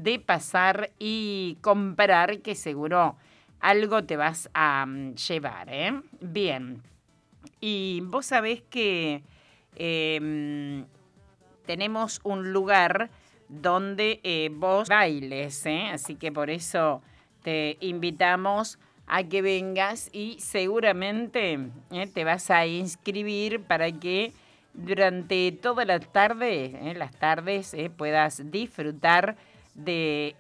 de pasar y comprar, que seguro algo te vas a llevar, ¿eh? Bien. Y vos sabés que tenemos un lugar donde vos bailes, ¿eh? Así que por eso te invitamos a que vengas y seguramente te vas a inscribir para que durante toda la tarde, las tardes, puedas disfrutar de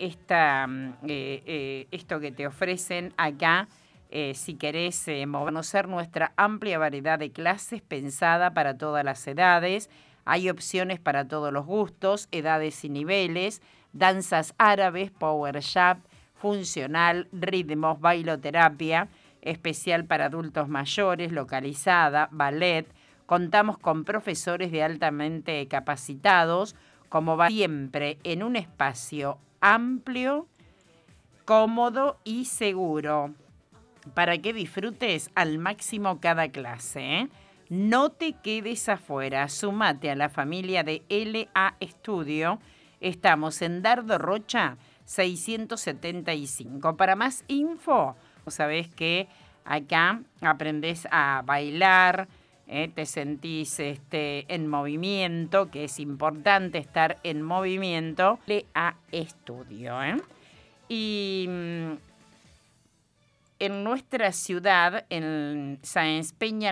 esto que te ofrecen acá. Si querés conocer nuestra amplia variedad de clases pensada para todas las edades, hay opciones para todos los gustos, edades y niveles, danzas árabes, power jab, funcional, ritmos, bailoterapia, especial para adultos mayores, localizada, ballet. Contamos con profesores de altamente capacitados, como va siempre en un espacio amplio, cómodo y seguro, para que disfrutes al máximo cada clase, ¿eh? No te quedes afuera, sumate a la familia de LA Estudio. Estamos en Dardo Rocha 675. Para más info, sabés que acá aprendés a bailar, te sentís en movimiento, que es importante estar en movimiento. LA Estudio, ¿eh? Y en nuestra ciudad, en Sáenz Peña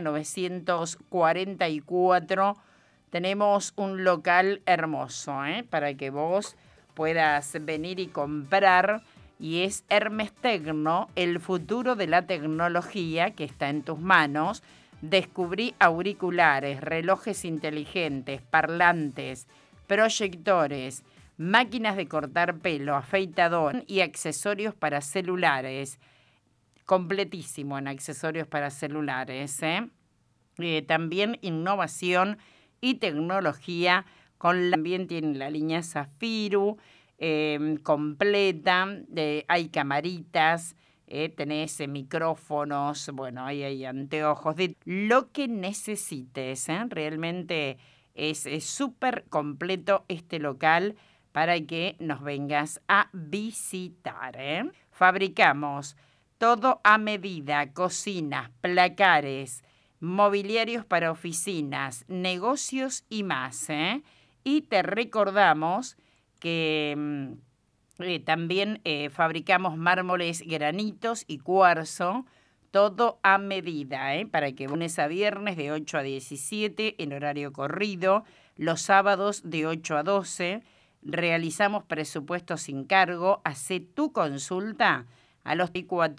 944, tenemos un local hermoso, para que vos puedas venir y comprar. Y es Hermes Tecno, el futuro de la tecnología que está en tus manos. Descubrí auriculares, relojes inteligentes, parlantes, proyectores, máquinas de cortar pelo, afeitador y accesorios para celulares. Completísimo en accesorios para celulares, también innovación y tecnología. También tiene la línea Zafiru completa. Hay camaritas, tenés micrófonos, bueno, hay anteojos, de lo que necesites. Realmente es súper completo este local para que nos vengas a visitar. Fabricamos todo a medida: cocinas, placares, mobiliarios para oficinas, negocios y más. Y te recordamos que también fabricamos mármoles, granitos y cuarzo, todo a medida, para que lunes a viernes de 8 a 17 en horario corrido, los sábados de 8 a 12. Realizamos presupuestos sin cargo. Hacé tu consulta a los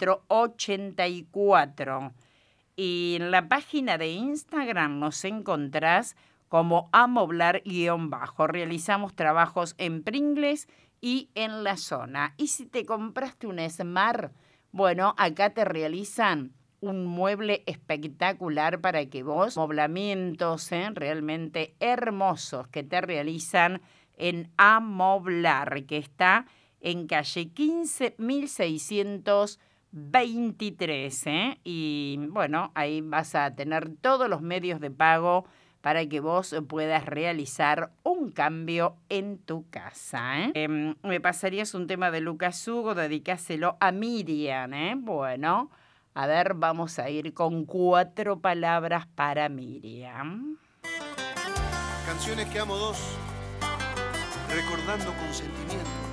484. Y en la página de Instagram nos encontrás como amoblar_. Realizamos trabajos en Pringles y en la zona. Y si te compraste un Smart, bueno, acá te realizan un mueble espectacular para que vos, moblamientos realmente hermosos que te realizan en Amoblar, que está en calle 15.623, Y bueno, ahí vas a tener todos los medios de pago para que vos puedas realizar un cambio en tu casa, Me pasarías un tema de Lucas Hugo, dedicáselo a Miriam, Bueno, a ver, vamos a ir con 4 palabras para Miriam. Canciones que amo dos, recordando con sentimiento.